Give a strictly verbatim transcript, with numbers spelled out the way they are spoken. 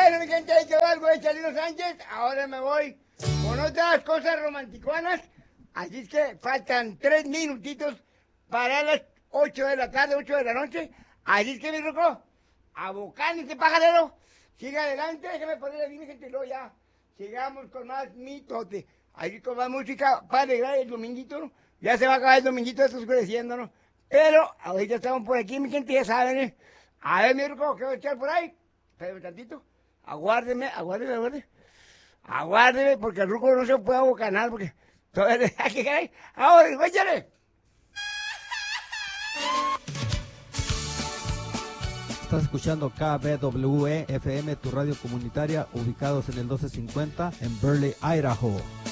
Bueno, mi gente, ahí quedó algo de Chalino Sánchez. Ahora me voy con otras cosas romanticonas. Así es que faltan tres minutitos para las ocho de la tarde, ocho de la noche. Así es que, mi roco, a bocar este pajarero. Siga adelante, déjame poner aquí, mi gente, y luego ya sigamos con más mitote. Así con más música para alegrar el dominguito, ¿no? Ya se va a acabar el dominguito, está oscureciendo, ¿no? Pero ahorita estamos por aquí, mi gente, ya saben, ¿eh? A ver, mi roco, ¿qué voy a echar por ahí? Espérame tantito. Aguárdeme, aguárdeme, aguárdeme. Aguárdeme, porque el ruco no se puede abocanar, porque todavía ¿qué caray? Ahora, échale. Estás escuchando K B W E F M, tu radio comunitaria, ubicados en el doce cincuenta en Burley, Idaho.